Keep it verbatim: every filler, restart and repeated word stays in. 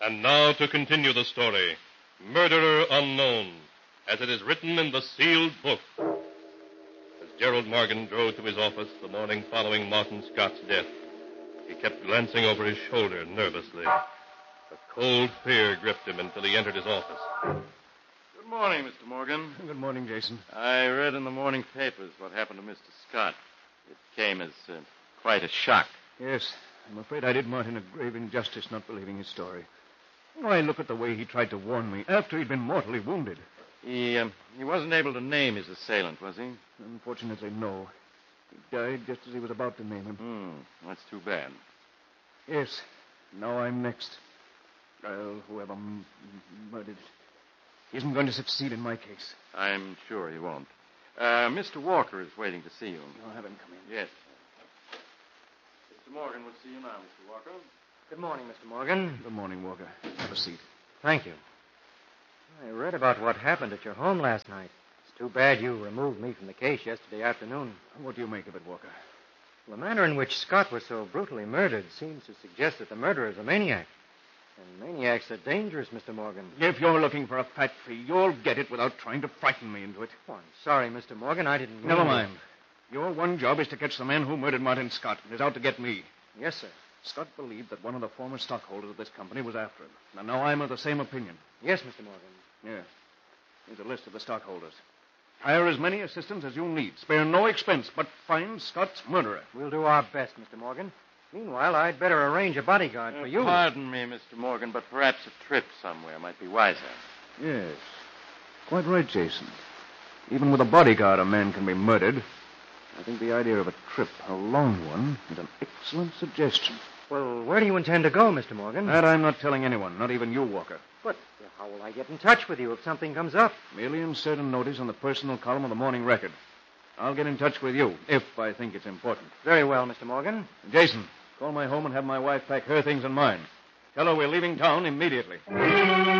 And now to continue the story, Murderer Unknown, as it is written in the sealed book. As Gerald Morgan drove to his office the morning following Martin Scott's death, he kept glancing over his shoulder nervously. A cold fear gripped him until he entered his office. Good morning, Mister Morgan. Good morning, Jason. I read in the morning papers what happened to Mister Scott. It came as uh, quite a shock. Yes, I'm afraid I did Martin a grave injustice not believing his story. Why, look at the way he tried to warn me after he'd been mortally wounded. He, um, he wasn't able to name his assailant, was he? Unfortunately, no. He died just as he was about to name him. Hmm, that's too bad. Yes, now I'm next. Well, whoever m- murdered isn't going to succeed in my case. I'm sure he won't. Uh, Mister Walker is waiting to see you. I'll have him come in. Yes. Mister Morgan will see you now, Mister Walker. Good morning, Mister Morgan. Good morning, Walker. Have a seat. Thank you. I read about what happened at your home last night. It's too bad you removed me from the case yesterday afternoon. What do you make of it, Walker? The manner in which Scott was so brutally murdered seems to suggest that the murderer is a maniac. And maniacs are dangerous, Mister Morgan. If you're looking for a fat fee, you'll get it without trying to frighten me into it. Oh, I'm sorry, Mister Morgan. I didn't mean Never to- mind. Your one job is to catch the man who murdered Martin Scott and is out to get me. Yes, sir. Scott believed that one of the former stockholders of this company was after him. And now I'm of the same opinion. Yes, Mister Morgan. Yes. Here's a list of the stockholders. Hire as many assistants as you need. Spare no expense, but find Scott's murderer. We'll do our best, Mister Morgan. Meanwhile, I'd better arrange a bodyguard Uh, for you. Pardon me, Mister Morgan, but perhaps a trip somewhere might be wiser. Yes. Quite right, Jason. Even with a bodyguard, a man can be murdered. I think the idea of a trip, a long one, is an excellent suggestion. Well, where do you intend to go, Mister Morgan? That I'm not telling anyone, not even you, Walker. But uh, how will I get in touch with you if something comes up? Merely insert a notice on the personal column of the Morning Record. I'll get in touch with you, if I think it's important. Very well, Mister Morgan. Jason, call my home and have my wife pack her things and mine. Tell her we're leaving town immediately.